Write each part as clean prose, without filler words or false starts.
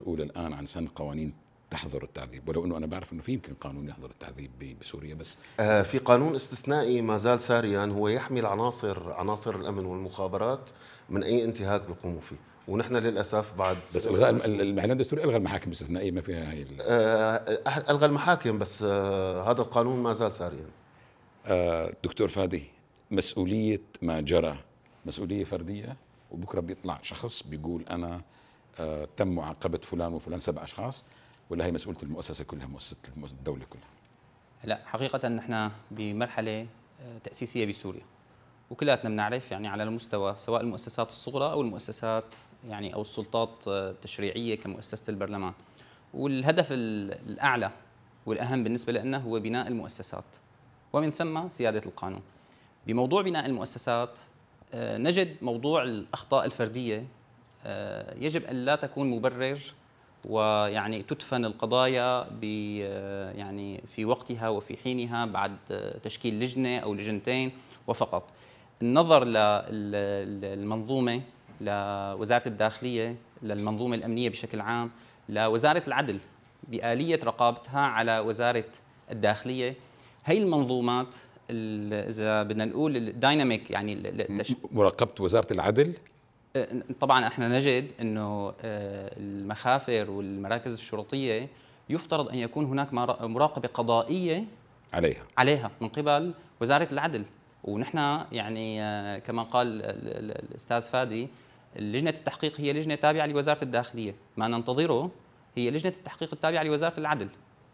الأولى الآن عن سن قوانين تحظر التعذيب، ولو أنه أنا بعرف أنه في يمكن قانون يحظر التعذيب بسوريا، بس في قانون استثنائي ما زال ساريا، هو يحمي عناصر الأمن والمخابرات من أي انتهاك بيقوموا فيه. ونحن للأسف بعد بس إلغاء الإعلان الدستوري ألغى المحاكم الاستثنائية، ما فيها هي ألغى المحاكم، بس هذا القانون ما زال ساريا. دكتور فادي، مسؤولية ما جرى مسؤولية فردية، وبكرة بيطلع شخص بيقول أنا تم معاقبة فلان وفلان 7 أشخاص، ولا هي مسؤولية المؤسسة كلها، مؤسسة الدولة كلها؟ لا، حقيقة نحن بمرحلة تأسيسية بسوريا، وكلاتنا بنعرف يعني على المستوى سواء المؤسسات الصغرى أو المؤسسات يعني أو السلطات التشريعية كمؤسسة البرلمان. والهدف الأعلى والأهم بالنسبة لنا هو بناء المؤسسات ومن ثم سيادة القانون. بموضوع بناء المؤسسات نجد موضوع الأخطاء الفردية يجب أن لا تكون مبرر، ويعني تدفن القضايا يعني في وقتها وفي حينها بعد تشكيل لجنة أو لجنتين وفقط. النظر للمنظومة، لوزارة الداخلية، للمنظومة الأمنية بشكل عام، لوزارة العدل بآلية رقابتها على وزارة الداخلية، هي المنظومات إذا بدنا نقول الدايناميك يعني مراقبة وزارة العدل. طبعا احنا نجد انه المخافر والمراكز الشرطيه يفترض ان يكون هناك مراقبه قضائيه عليها من قبل وزاره العدل. ونحن يعني كما قال الاستاذ فادي، لجنه التحقيق هي لجنه تابعه لوزاره الداخليه، ما ننتظره هي لجنه التحقيق التابعه لوزاره العدل،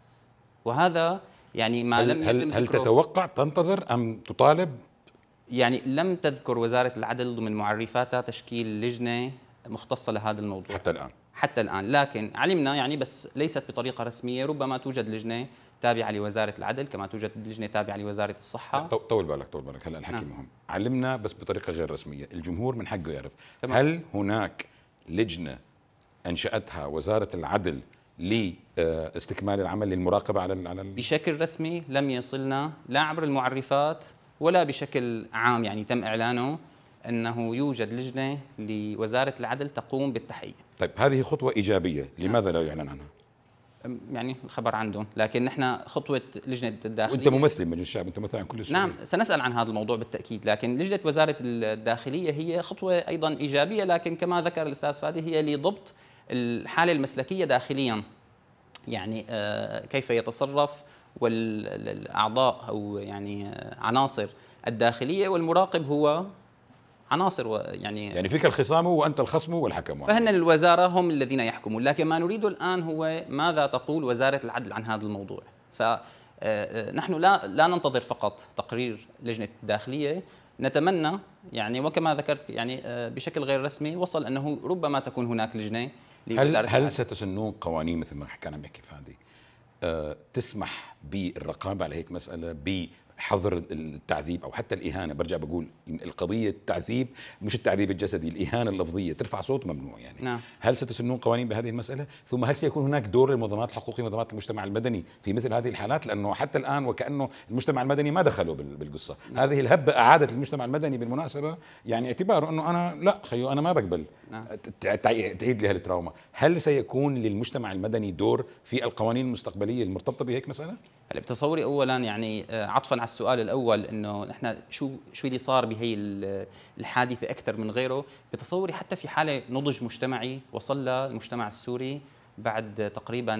وهذا يعني ما لم يتم هل تتوقع تنتظر ام تطالب؟ يعني لم تذكر وزارة العدل ضمن معرفاتها تشكيل لجنة مختصة لهذا الموضوع حتى الآن، لكن علمنا يعني بس ليست بطريقة رسمية. ربما توجد لجنة تابعة لوزارة العدل كما توجد لجنة تابعة لوزارة الصحة. طول بالك هلا الحكي مهم. علمنا بس بطريقة غير رسمية، الجمهور من حقه يعرف. هل هناك لجنة أنشأتها وزارة العدل لاستكمال العمل للمراقبة على بشكل رسمي لم يصلنا لا عبر المعرفات ولا بشكل عام، يعني تم إعلانه أنه يوجد لجنة لوزارة العدل تقوم بالتحقيق. طيب هذه خطوة إيجابية، لماذا لا يعلن عنها؟ يعني الخبر عندهم، لكن نحن خطوة لجنة الداخلية، وأنت ممثل مجلس الشعب، أنت ممثل عن كل السوريين. نعم سنسأل عن هذا الموضوع بالتأكيد، لكن لجنة وزارة الداخلية هي خطوة أيضا إيجابية، لكن كما ذكر الأستاذ فادي هي لضبط الحالة المسلكية داخليا، يعني كيف يتصرف والأعضاء أو يعني عناصر الداخلية، والمراقب هو عناصر يعني فيك الخصام وأنت الخصم والحكم، فهن الوزارة هم الذين يحكمون. لكن ما نريده الآن هو ماذا تقول وزارة العدل عن هذا الموضوع. فنحن لا ننتظر فقط تقرير لجنة الداخلية، نتمنى يعني وكما ذكرت يعني بشكل غير رسمي وصل أنه ربما تكون هناك لجنة لوزارة العدل. هل ستسنون قوانين مثل ما كان عم يحكي فادي تسمح بالرقابة على هيك مسألة، بحظر التعذيب أو حتى الإهانة؟ برجع بقول القضية التعذيب مش التعذيب الجسدي، الإهانة اللفظية، ترفع صوت ممنوع يعني. نعم. هل ستسنون قوانين بهذه المسألة؟ ثم هل سيكون هناك دور للمنظمات الحقوقية ومنظمات المجتمع المدني في مثل هذه الحالات؟ لأنه حتى الآن وكأنه المجتمع المدني ما دخلوا بالقصة. نعم. هذه الهبة أعادت المجتمع المدني بالمناسبة يعني اعتباره أنه أنا لا خيو أنا ما بقبل. نعم. تعيد لي هالتراوما. هل سيكون للمجتمع المدني دور في القوانين المستقبلية المرتبطة بهيك مسألة؟ هلا بتصوري اولا يعني عطفا على السؤال الاول انه نحن شو اللي صار بهي الحادثه اكثر من غيره، بتصوري حتى في حاله نضج مجتمعي وصل المجتمع السوري بعد تقريبا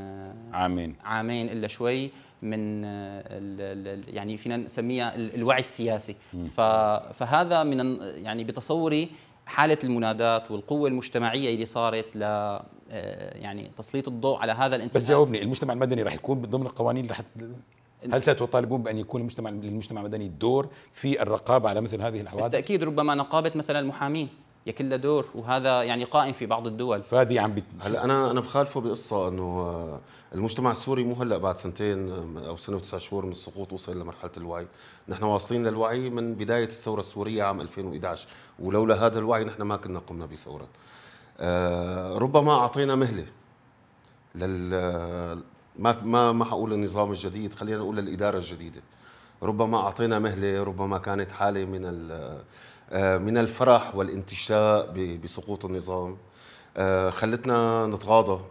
عامين الا شوي من يعني فينا نسميها الوعي السياسي. فهذا من يعني بتصوري حالة المنادات والقوة المجتمعية اللي صارت ل يعني تسليط الضوء على هذا الانتهاك. بس جاوبني، المجتمع المدني راح يكون ضمن القوانين هل ستطالبون بأن يكون للمجتمع المدني دور في الرقابة على مثل هذه الحوادث؟ بالتأكيد، ربما نقابة مثلا المحامين يكون له دور، وهذا يعني قائم في بعض الدول. فادي هلا انا بخالفه بقصه انه المجتمع السوري مو هلا بعد سنتين او سنه وتسع شهور من السقوط وصل لمرحله الوعي. نحن واصلين للوعي من بدايه الثوره السوريه عام 2011، ولولا هذا الوعي نحن ما كنا قمنا بثوره. ربما اعطينا مهله ما حقول النظام الجديد، خلينا نقول الاداره الجديده. ربما اعطينا مهله، ربما كانت حاله من الفرح والانتشاء بسقوط النظام. خلتنا نتغاضى